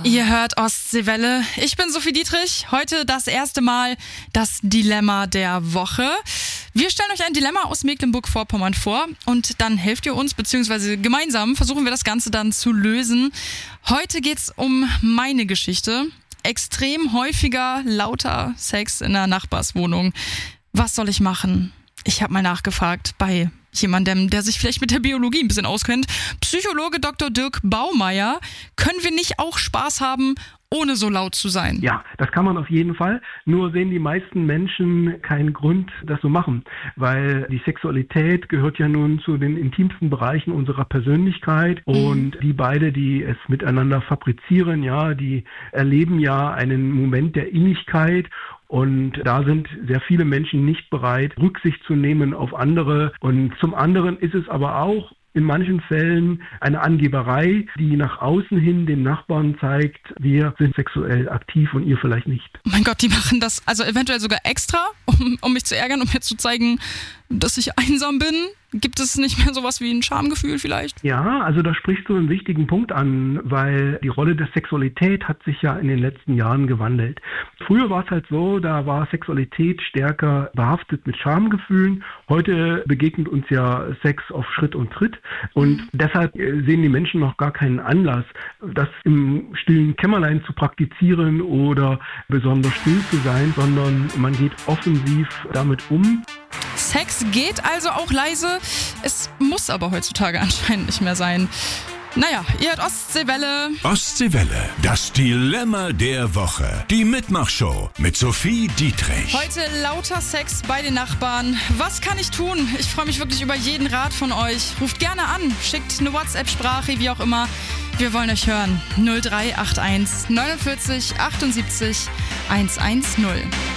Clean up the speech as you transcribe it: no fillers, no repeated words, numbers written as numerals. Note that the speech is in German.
Ihr hört Ostseewelle. Ich bin Sophie Dietrich. Heute das erste Mal das Dilemma der Woche. Wir stellen euch ein Dilemma aus Mecklenburg-Vorpommern vor und dann helft ihr uns, beziehungsweise gemeinsam versuchen wir das Ganze dann zu lösen. Heute geht's um meine Geschichte. Extrem häufiger, lauter Sex in der Nachbarswohnung. Was soll ich machen? Ich habe mal nachgefragt bei jemandem, der sich vielleicht mit der Biologie ein bisschen auskennt. Psychologe Dr. Dirk Baumeier. Können wir nicht auch Spaß haben, ohne so laut zu sein? Ja, das kann man auf jeden Fall. Nur sehen die meisten Menschen keinen Grund, das zu machen. Weil die Sexualität gehört ja nun zu den intimsten Bereichen unserer Persönlichkeit. Und die beide, die es miteinander fabrizieren, ja, die erleben ja einen Moment der Innigkeit. Und da sind sehr viele Menschen nicht bereit, Rücksicht zu nehmen auf andere. Und zum anderen ist es aber auch in manchen Fällen eine Angeberei, die nach außen hin den Nachbarn zeigt, wir sind sexuell aktiv und ihr vielleicht nicht. Mein Gott, die machen das also eventuell sogar extra, um mich zu ärgern, um mir zu zeigen, dass ich einsam bin. Gibt es nicht mehr sowas wie ein Schamgefühl vielleicht? Ja, also da sprichst du einen wichtigen Punkt an, weil die Rolle der Sexualität hat sich ja in den letzten Jahren gewandelt. Früher war es halt so, da war Sexualität stärker behaftet mit Schamgefühlen. Heute begegnet uns ja Sex auf Schritt und Tritt und deshalb sehen die Menschen noch gar keinen Anlass, das im stillen Kämmerlein zu praktizieren oder besonders still zu sein, sondern man geht offensiv damit um. Sex geht also auch leise. Es muss aber heutzutage anscheinend nicht mehr sein. Naja, ihr hört Ostseewelle. Ostseewelle, das Dilemma der Woche. Die Mitmachshow mit Sophie Dietrich. Heute lauter Sex bei den Nachbarn. Was kann ich tun? Ich freue mich wirklich über jeden Rat von euch. Ruft gerne an, schickt eine WhatsApp-Sprache, wie auch immer. Wir wollen euch hören. 0381 49 78 110.